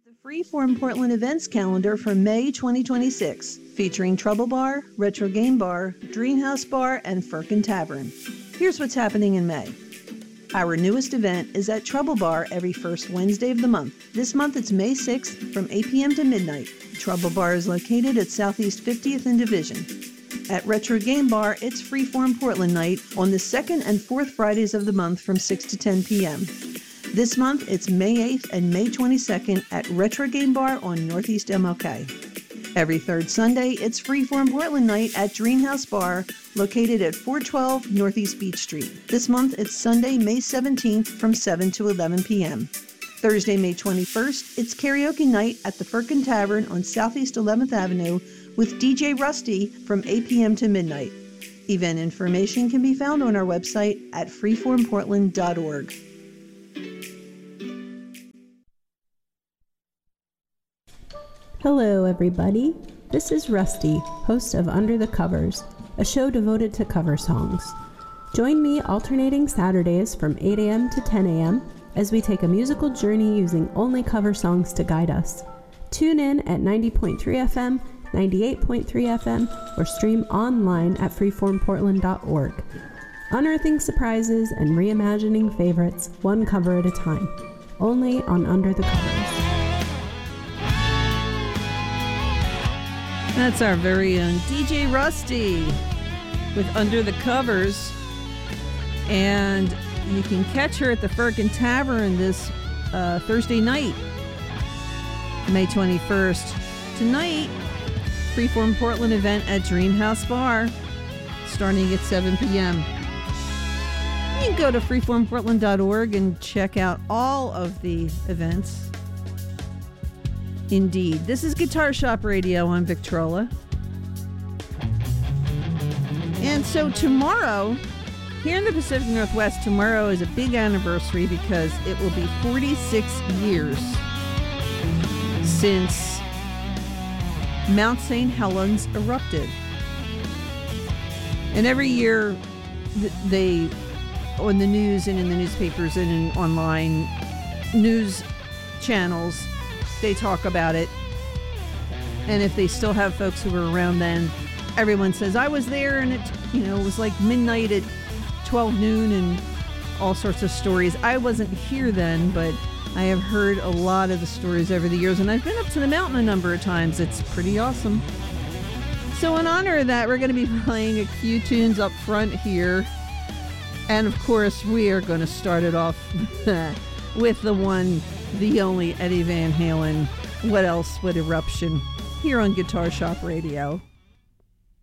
The Freeform Portland events calendar for May 2026, featuring Trouble Bar, Retro Game Bar, Dreamhouse Bar, and Firkin Tavern. Here's what's happening in May. Our newest event is at Trouble Bar every first Wednesday of the month. This month it's May 6th from 8 p.m. to midnight. Trouble Bar is located at Southeast 50th and Division. At Retro Game Bar, it's Freeform Portland night on the second and fourth Fridays of the month from 6 to 10 p.m. This month, it's May 8th and May 22nd at Retro Game Bar on Northeast MLK. Every third Sunday, it's Freeform Portland night at Dreamhouse Bar, located at 412 Northeast Beach Street. This month, it's Sunday, May 17th from 7 to 11 p.m. Thursday, May 21st, it's karaoke night at the Firkin Tavern on Southeast 11th Avenue with DJ Rusty from 8 p.m. to midnight. Event information can be found on our website at freeformportland.org. Hello, everybody. This is Rusty, host of Under the Covers, a show devoted to cover songs. Join me alternating Saturdays from 8 a.m. to 10 a.m. as we take a musical journey using only cover songs to guide us. Tune in at 90.3 FM, 98.3 FM, or stream online at freeformportland.org. Unearthing surprises and reimagining favorites one cover at a time. Only on Under the Covers. That's our very own DJ Rusty with Under the Covers. And you can catch her at the Firkin Tavern this Thursday night, May 21st. Tonight, Freeform Portland event at Dreamhouse Bar, starting at 7 p.m. You can go to freeformportland.org and check out all of the events. Indeed. This is Guitar Shop Radio on Victrola. And so tomorrow, here in the Pacific Northwest, tomorrow is a big anniversary because it will be 46 years since Mount St. Helens erupted. And every year, they, on the news and in the newspapers and in online news channels, they talk about it. And if they still have folks who were around then, everyone says, I was there, and it was like midnight at 12 noon and all sorts of stories. I wasn't here then, but I have heard a lot of the stories over the years, and I've been up to the mountain a number of times. It's pretty awesome. So in honor of that, we're going to be playing a few tunes up front here. And of course, we are going to start it off with the one, the only Eddie Van Halen, What Else Would Eruption, here on Guitar Shop Radio.